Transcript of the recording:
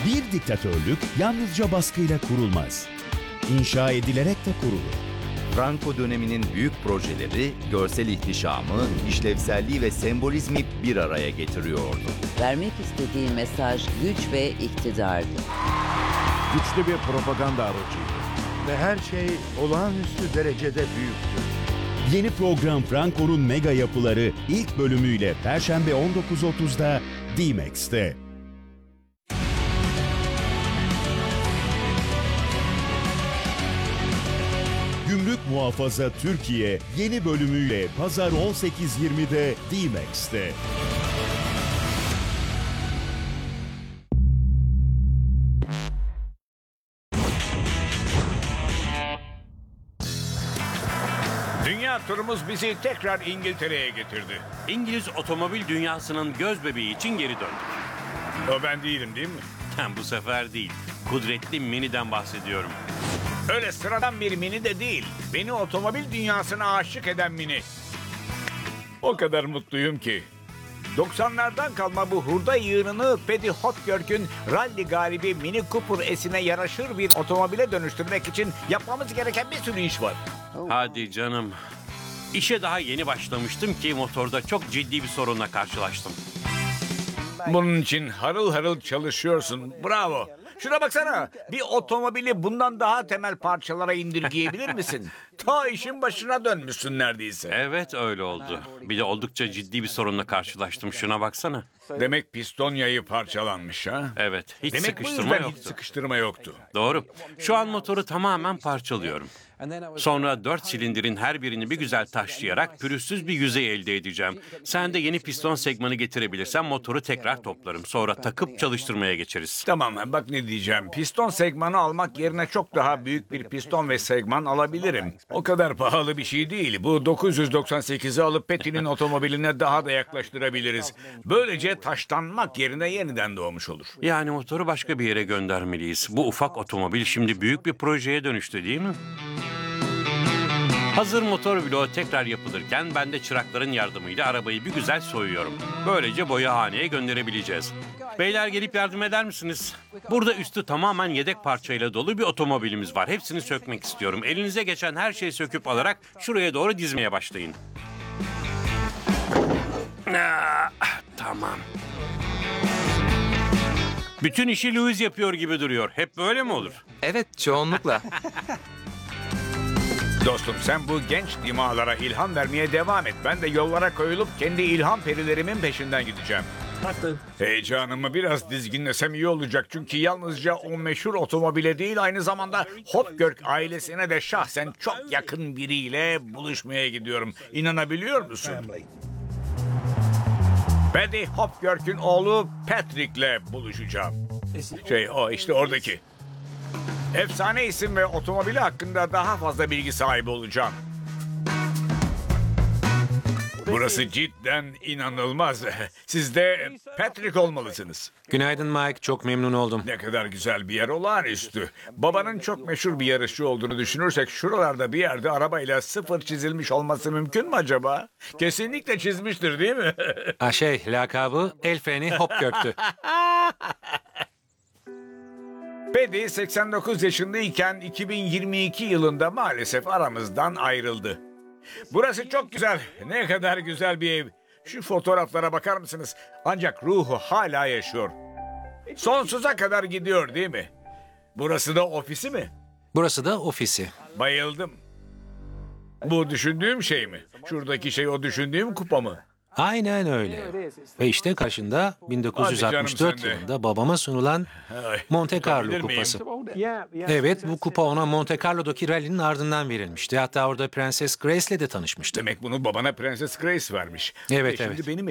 Bir diktatörlük yalnızca baskıyla kurulmaz. İnşa edilerek de kurulur. Franco döneminin büyük projeleri, görsel ihtişamı, işlevselliği ve sembolizmi bir araya getiriyordu. Vermek istediği mesaj güç ve iktidardı. Güçlü bir propaganda aracıydı. Ve her şey olağanüstü derecede büyüktü. Yeni program Franco'nun mega yapıları ilk bölümüyle Perşembe 19.30'da D-Max'te. Gümrük Muhafaza Türkiye yeni bölümüyle Pazar 18.20'de D-Max'te. Dünya turumuz bizi tekrar İngiltere'ye getirdi. İngiliz otomobil dünyasının göz bebeği için geri döndük. O ben değilim değil mi? Ben bu sefer değil, kudretli Mini'den bahsediyorum. Öyle sıradan bir Mini de değil. Beni otomobil dünyasına aşık eden Mini. O kadar mutluyum ki. 90'lardan kalma bu hurda yığınını Paddy Hopkirk'ün rally galibi Mini Cooper S'ine yaraşır bir otomobile dönüştürmek için yapmamız gereken bir sürü iş var. Hadi canım. İşe daha yeni başlamıştım ki motorda çok ciddi bir sorunla karşılaştım. Bunun için harıl harıl çalışıyorsun. Bravo. Şuna baksana. Bir otomobili bundan daha temel parçalara indirgeyebilir misin? Ta işin başına dönmüşsün neredeyse. Evet öyle oldu. Bir de oldukça ciddi bir sorunla karşılaştım. Şuna baksana. Demek piston yayı parçalanmış ha? Evet, hiç Demek bu sıkıştırma yüzden hiç yoktu. sıkıştırma yoktu. Doğru. Şu an motoru tamamen parçalıyorum. Sonra 4 silindirin her birini bir güzel taşlayarak pürüzsüz bir yüzey elde edeceğim. Sen de yeni piston segmanı getirebilirsen motoru tekrar toplarım. Sonra takıp çalıştırmaya geçeriz. Tamam bak ne diyeceğim. Piston segmanı almak yerine çok daha büyük bir piston ve segman alabilirim. O kadar pahalı bir şey değil. Bu 998'i alıp Patty'nin otomobiline daha da yaklaştırabiliriz. Böylece taşlanmak yerine yeniden doğmuş olur. Yani motoru başka bir yere göndermeliyiz. Bu ufak otomobil şimdi büyük bir projeye dönüştü değil mi? Hazır motor bloğu tekrar yapılırken ben de çırakların yardımıyla arabayı bir güzel soyuyorum. Böylece boyahaneye gönderebileceğiz. Beyler gelip yardım eder misiniz? Burada üstü tamamen yedek parçayla dolu bir otomobilimiz var. Hepsini sökmek istiyorum. Elinize geçen her şeyi söküp alarak şuraya doğru dizmeye başlayın. Tamam. Bütün işi Louis yapıyor gibi duruyor. Hep böyle mi olur? Evet, çoğunlukla. Dostum sen bu genç dimağlara ilham vermeye devam et. Ben de yollara koyulup kendi ilham perilerimin peşinden gideceğim. Heyecanımı biraz dizginlesem iyi olacak. Çünkü yalnızca o meşhur otomobile değil aynı zamanda Hopkirk ailesine de şahsen çok yakın biriyle buluşmaya gidiyorum. İnanabiliyor musun? Paddy Hopkirk'ün oğlu Patrick'le buluşacağım. O işte oradaki. Efsane isim ve otomobili hakkında daha fazla bilgi sahibi olacağım. Burası cidden inanılmaz. Siz de Patrick olmalısınız. Günaydın Mike, çok memnun oldum. Ne kadar güzel bir yer, olağanüstü. Babanın çok meşhur bir yarışçı olduğunu düşünürsek şuralarda bir yerde arabayla sıfır çizilmiş olması mümkün mü acaba? Kesinlikle çizmiştir değil mi? Lakabı el freni Hopkirk'tü. Paddy 89 yaşındayken 2022 yılında maalesef aramızdan ayrıldı. Burası çok güzel. Ne kadar güzel bir ev. Şu fotoğraflara bakar mısınız? Ancak ruhu hala yaşıyor. Sonsuza kadar gidiyor değil mi? Burası da ofisi mi? Burası da ofisi. Bayıldım. Bu düşündüğüm şey mi? Şuradaki şey o düşündüğüm kupa mı? Aynen öyle. Ve işte karşında Hadi 1964 canım sen de. yılında babama sunulan Ay, Monte tutabilir Carlo miyim? kupası. Evet, bu kupa ona Monte Carlo'daki rallinin ardından verilmişti. Hatta orada Prenses Grace'le de tanışmıştı. Demek bunu babana Prenses Grace vermiş. Evet, Şimdi evet. benim